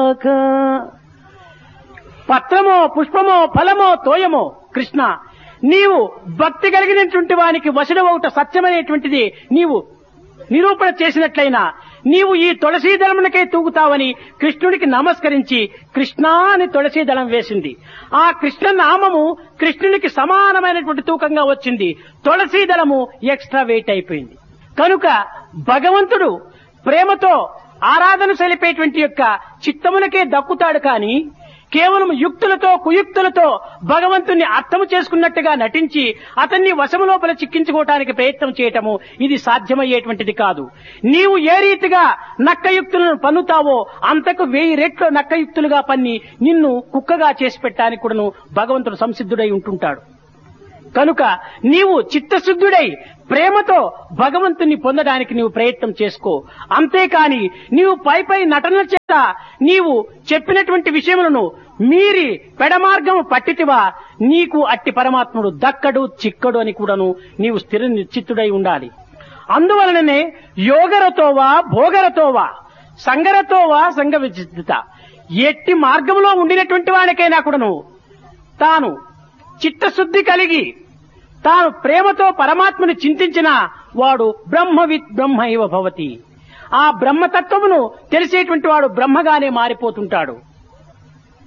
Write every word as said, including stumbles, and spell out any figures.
గాక. పత్రమో పుష్పమో ఫలమో తోయమో కృష్ణ, నీవు భక్తి కలిగినటువంటి వానికి వశుడవౌట సత్యమనేటువంటిది నీవు నిరూపణ చేసినట్లయినా నీవు ఈ తులసీ దళమునకే తూగుతావని కృష్ణుడికి నమస్కరించి కృష్ణా అని తులసీ దళం వేసింది. ఆ కృష్ణ నామము కృష్ణునికి సమానమైనటువంటి తూకంగా వచ్చింది. తులసీ దళము ఎక్స్ట్రా వెయిట్ అయిపోయింది. కనుక భగవంతుడు ప్రేమతో ఆరాధన సలిపేటువంటి యొక్క చిత్తమునకే దక్కుతాడు కానీ కేవలం యుక్తులతో కుయుక్తులతో భగవంతుణ్ణి అర్థము చేసుకున్నట్టుగా నటించి అతన్ని వశము లోపల చిక్కించుకోవటానికి ప్రయత్నం చేయటము ఇది సాధ్యమయ్యేటువంటిది కాదు. నీవు ఏ రీతిగా నక్కయుక్తులను పన్నుతావో అంతకు వెయ్యి రెట్లు నక్కయుక్తులుగా పన్ని నిన్ను కుక్కగా చేసి పెట్టడానికి కూడాను భగవంతుడు సంసిద్ధుడై ఉంటుంటాడు. కనుక నీవు చిత్తశుద్ధుడై ప్రేమతో భగవంతుని పొందడానికి నీవు ప్రయత్నం చేసుకో. అంతేకాని నీవు పై పై నటన చేత నీవు చెప్పినటువంటి విషయములను మీరి పెడమార్గము పట్టితివా, నీకు అట్టి పరమాత్ముడు దక్కడు చిక్కడు అని కూడాను నీవు స్థిర నిశ్చిత్తుడై ఉండాలి. అందువలననే యోగరతోవా భోగరతోవా సంగరతోవా సంగ విచిత్త, ఎట్టి మార్గంలో ఉండినటువంటి వాడికైనా కూడాను తాను చిత్తశుద్ధి కలిగి తాను ప్రేమతో పరమాత్మని చింతించిన వాడు బ్రహ్మవిత్ బ్రహ్మైవ భవతి. ఆ బ్రహ్మతత్వమును తెలిసేటువంటి వాడు బ్రహ్మగానే మారిపోతుంటాడు.